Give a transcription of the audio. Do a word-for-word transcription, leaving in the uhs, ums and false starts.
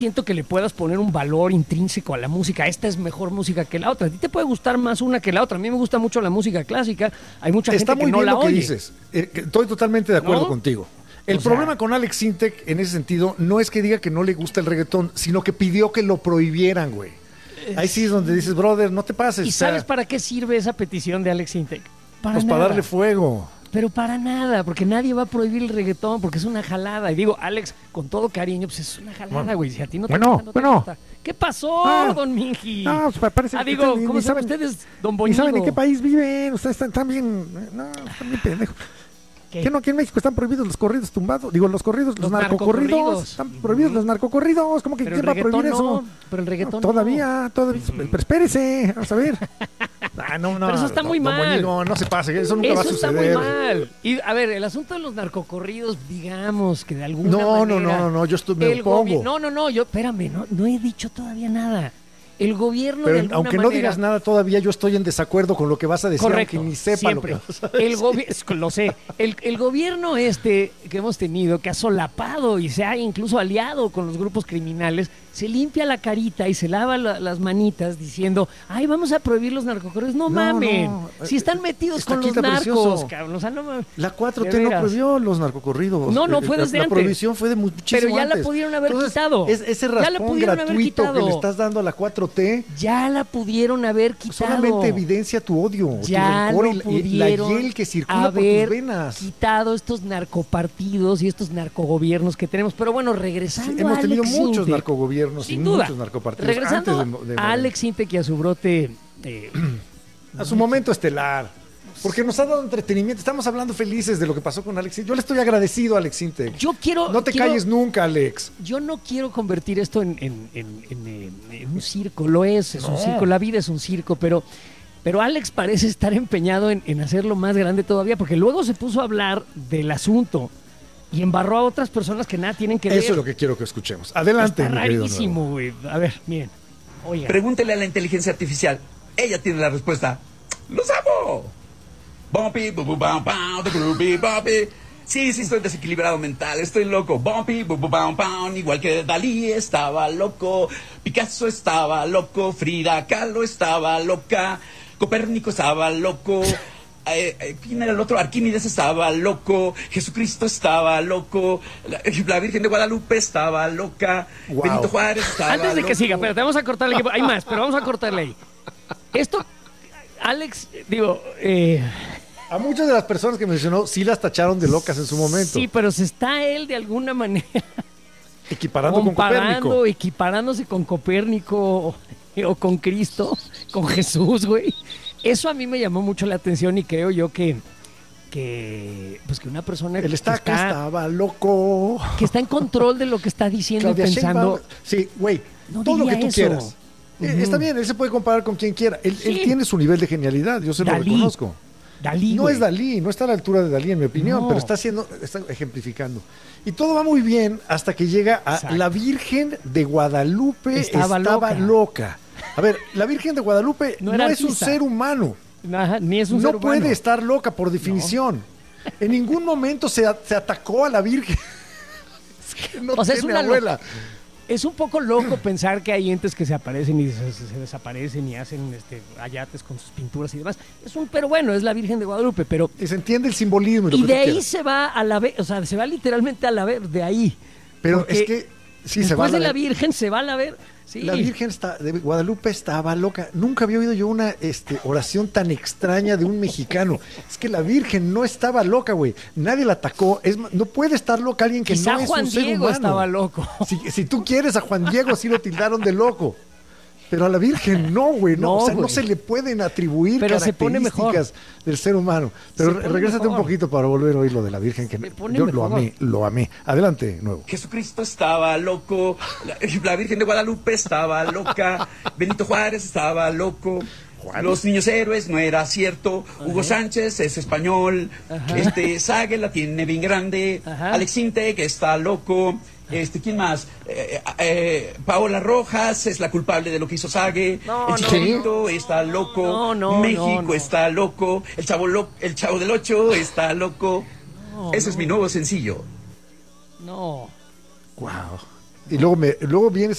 siento que le puedas poner un valor intrínseco a la música. Esta es mejor música que la otra. A ti te puede gustar más una que la otra. A mí me gusta mucho la música clásica. Hay mucha Está gente muy que no bien la lo que oye. dices. Eh, que estoy totalmente de acuerdo ¿No? contigo. El O sea- problema con Alex Sintek en ese sentido no es que diga que no le gusta el reggaetón, sino que pidió que lo prohibieran, güey. Ahí sí es donde dices, brother, no te pases. ¿Y o sea, sabes para qué sirve esa petición de Alex Sintek? Para pues nada. para darle fuego. Pero para nada, porque nadie va a prohibir el reggaetón, porque es una jalada. Y digo, Alex, con todo cariño, pues es una jalada, Bueno. güey. Si a ti no te Bueno, gusta, no te bueno. gusta. ¿Qué pasó, Ah. don Minji? No, pues parece ah, que digo, están- ni- ¿cómo ni se llama saben- ustedes, don ¿Y Boñigo? saben en qué país viven? Ustedes están, están bien... No, están bien pendejos. ¿Qué? ¿Qué no? Aquí en México están prohibidos los corridos tumbados. Digo, los corridos, los, Los narcocorridos. narcocorridos. Están prohibidos los narcocorridos. ¿Cómo que Pero quién el va a prohibir reggaetón eso? no, pero el reggaetón No, no. todavía, todavía. Pero espérese, vamos a ver. Ah, no, no, Pero eso está don- muy don mal. Boñigo, no se pase, eso nunca va a Eso está suceder. muy mal. Y a ver, el asunto de los narcocorridos, digamos que de alguna No, no, manera... no, no, no, yo estoy, me el opongo. gobi- No, no, no, yo, espérame, no, no he dicho todavía nada. El gobierno de Pero alguna aunque no manera- digas nada todavía, yo estoy en desacuerdo con lo que vas a decir, Correcto, aunque ni sepa siempre. lo que vas a decir. El gobi- lo sé. El, el gobierno este que hemos tenido, que ha solapado y se ha incluso aliado con los grupos criminales, se limpia la carita y se lava la- las manitas diciendo, ay, vamos a prohibir los narcocorridos. No, No, mamen. no. Si están metidos Está con los quita narcos, precioso. cabrón. O sea, no mames. La cuatro De T no veras. prohibió los narcocorridos. No, no, Eh, fue la- desde La antes. prohibición fue de muchísimo Pero ya la antes. pudieron haber Entonces, quitado. es- ese Ya la raspón pudieron haber gratuito que quitado. le estás dando a la cuatro T Ya la pudieron haber quitado. solamente evidencia tu odio, Ya tu rencor lo y la- y la pudieron hiel que circula por haber tus venas. quitado estos narcopartidos y estos narcogobiernos que tenemos. Pero bueno, Sí, regresando hemos a tenido Alex muchos Sintek, narcogobiernos y sin duda. muchos narcopartidos Regresando antes de, de- a Alex Sintek y a su brote... eh, a su momento estelar. Porque nos ha dado entretenimiento. Estamos hablando felices de lo que pasó con Alex Sintek. Yo le estoy agradecido a Alex Sintek. yo quiero... No te quiero- calles nunca, Alex. Yo no quiero convertir esto en, en- en- en- en- en un circo, lo es, es un No. circo, la vida es un circo, pero, pero Alex parece estar empeñado en, en hacerlo más grande todavía, porque luego se puso a hablar del asunto y embarró a otras personas que nada tienen que ver. Eso es lo que quiero que escuchemos. Adelante, Está mi querido rarísimo, güey. A ver, miren. Oigan. Pregúntele a la inteligencia artificial. Ella tiene la respuesta. ¡Los amo! Bumpy, bu, bu, bam, bam, the groovy, bumpy. Sí, sí, estoy desequilibrado mental, estoy loco. Bumpy, bu, bu, bam, bam, igual que Dalí estaba loco. Picasso estaba loco. Frida Kahlo estaba loca. Copérnico estaba loco. Eh, eh, ¿Quién era el otro? Arquímedes estaba loco. Jesucristo estaba loco. La, la Virgen de Guadalupe estaba loca. Wow. Benito Juárez estaba Antes de que loco. siga, espérate, vamos a cortarle. que- Hay más, pero vamos a cortarle ahí. Esto, Alex, digo, eh, A muchas de las personas que mencionó sí las tacharon de locas en su momento. sí, pero se está él de alguna manera Equiparando con comparando, Copérnico. equiparándose con Copérnico o, o con Cristo, con Jesús, güey. Eso a mí me llamó mucho la atención y creo yo que, que pues que una persona El que estaca está, estaba loco. que está en control de lo que está diciendo Claudia y pensando. Sheinbaum. Sí, güey, No todo lo que diría tú eso. quieras. Eh, Ujú. Está bien, él se puede comparar con quien quiera. Él, él Sí. tiene su nivel de genialidad, yo se lo Dalí. reconozco. Dalí, No güey. es Dalí, no está a la altura de Dalí en mi opinión, No. pero está haciendo, está ejemplificando. Y todo va muy bien hasta que llega a Exacto. la Virgen de Guadalupe Estaba estaba, loca. loca. A ver, la Virgen de Guadalupe No no, era es un artista. ser humano. Ajá, ni es un No ser puede humano. estar loca por definición. En ningún momento se, a- se atacó a la Virgen. Es que no O sea, es tiene una lo- abuela. Es un poco loco pensar que hay entes que se aparecen y se, se desaparecen y hacen este, ayates con sus pinturas y demás. Es un, pero bueno, es la Virgen de Guadalupe, pero Y se entiende el simbolismo. Y, lo y que de tú ahí quieras. se va a la ver, o sea, se va literalmente a la ver, de ahí. Pero Porque es que sí se va a después de la- la Virgen se va a la ver. Sí. La Virgen está, de Guadalupe estaba loca. Nunca había oído yo una este, oración tan extraña de un mexicano. Es que la Virgen no estaba loca, güey. Nadie la atacó. Es, ma- no puede estar loca alguien que Quizá no es Juan un ser Diego humano. estaba loco. Si, si tú quieres a Juan Diego, sí lo tildaron de loco. Pero a la Virgen no, güey. No, No, o sea, no güey. se le pueden atribuir Pero se pone características del ser humano. Pero Se pone regrésate un mejor. poquito para volver a oír lo de la Virgen, que Se pone yo lo mejor. amé, lo amé. Adelante, nuevo. Jesucristo estaba loco, la, la Virgen de Guadalupe estaba loca, Benito Juárez estaba loco, los niños héroes no era cierto, Hugo Sánchez es español, Ajá. este Sague la tiene bien grande, Ajá. Alex Sintek está loco, este ¿quién más? Eh, eh, eh, Paola Rojas es la culpable de lo que hizo Sague, No, el no, Chicharito está loco, No, no, México no, no. está loco, el chavo lo- el chavo del ocho está loco. No, Ese es no. mi nuevo sencillo. No. Wow. y luego me luego vienes